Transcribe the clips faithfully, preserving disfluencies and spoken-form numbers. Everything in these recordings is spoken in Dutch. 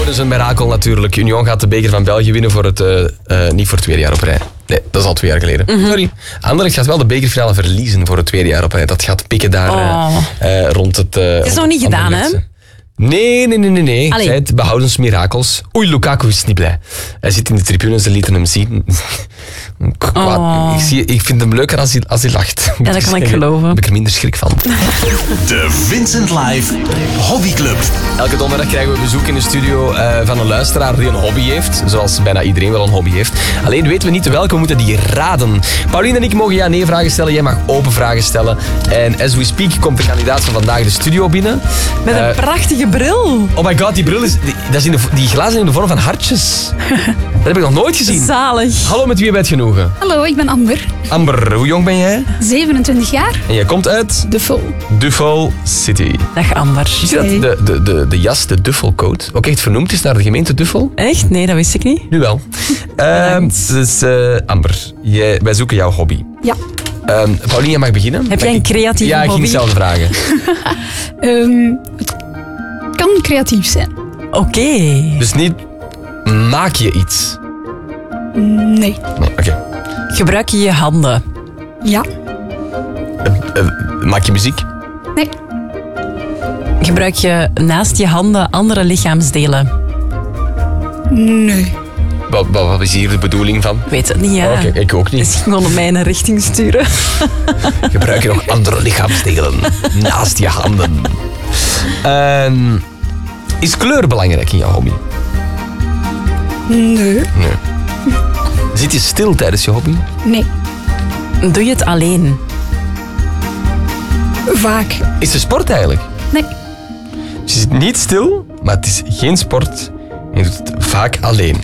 Behoudens een mirakel natuurlijk. Union gaat de beker van België winnen voor het... Uh, uh, niet voor het tweede jaar op rij. Nee, dat is al twee jaar geleden. Mm-hmm. Sorry. Anderlecht gaat wel de bekerfinale verliezen voor het tweede jaar op rij. Dat gaat pikken daar oh. uh, uh, rond het... Uh, het is nog niet gedaan, hè? Nee, nee, nee, nee. nee. Zij het behoudens mirakels. Oei, Lukaku is niet blij. Hij zit in de tribunes, ze lieten hem zien. Oh. Ik, zie, ik vind hem leuker als hij, als hij lacht. Ja, dat kan ik geloven. Daar heb ik er minder schrik van. De Vincent Live Hobbyclub. Elke donderdag krijgen we bezoek in de studio uh, van een luisteraar die een hobby heeft. Zoals bijna iedereen wel een hobby heeft. Alleen weten we niet welke, we moeten die raden. Pauline en ik mogen ja-nee vragen stellen. Jij mag open vragen stellen. En as we speak komt de kandidaat van vandaag de studio binnen. Met een uh, prachtige bril. Oh my god, die bril is... Die, dat is in de, die glazen in de vorm van hartjes. Dat heb ik nog nooit gezien. Zalig. Hallo, met wie heb je het genoegen? Hallo, ik ben Amber. Amber, hoe jong ben jij? zevenentwintig jaar. En jij komt uit? Duffel. Duffel City. Dag Amber. Is dat hey. de, de, de, de jas, de Duffelcoat, ook echt vernoemd is naar de gemeente Duffel? Echt? Nee, dat wist ik niet. Nu wel. uh, dus uh, Amber, jij, wij zoeken jouw hobby. Ja. Um, Pauline, jij mag beginnen. Heb jij een creatieve ja, hobby? Ja, ik ging zelf vragen. um, het kan creatief zijn. Oké. Okay. Dus niet, maak je iets? Nee. Nee, oké. Okay. Gebruik je je handen? Ja. Uh, uh, maak je muziek? Nee. Gebruik je naast je handen andere lichaamsdelen? Nee. Wat, wat, wat is hier de bedoeling van? Ik weet het niet, ja. Oh, okay, ik ook niet. Dus ik kon op mij in een richting sturen. Gebruik je nog andere lichaamsdelen naast je handen? Uh, is kleur belangrijk in jouw hobby? Nee. Nee. Zit je stil tijdens je hobby? Nee. Doe je het alleen? Vaak. Is het sport eigenlijk? Nee. Dus je zit niet stil, maar het is geen sport. En je doet het vaak alleen.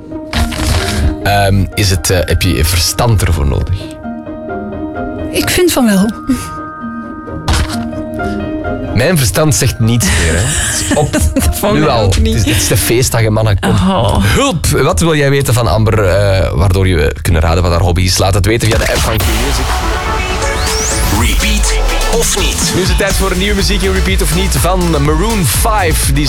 Um, is het, uh, heb je verstand ervoor nodig? Ik vind van wel. Mijn verstand zegt niets meer. Hè. Het is op. Nu al. Het is, het is de feestdag en mannen. Kom. Oh. Hulp! Wat wil jij weten van Amber, uh, waardoor je kunnen raden wat haar hobby is? Laat het weten via de app van Q-Music. Repeat of niet? Nu is het tijd voor een nieuwe muziek in Repeat of niet van Maroon vijf. Die